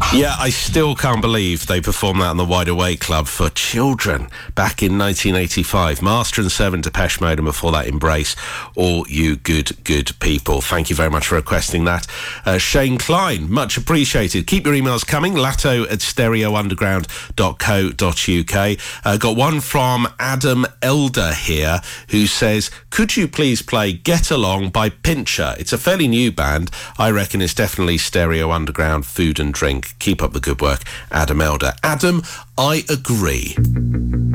Yeah, I still can't believe they performed that on the Wide Awake Club for children back in 1985. Master and Servant, Depeche Mode, and before that, Embrace. All you good people. Thank you very much for requesting that. Shane Klein, much appreciated. Keep your emails coming. latto@stereounderground.co.uk. Got one from Adam Elder here, who says, could you please play Get Along by Pincher? It's a fairly new band. I reckon it's definitely Stereo Underground food and drink. Keep up the good work, Adam Elder. Adam, I agree.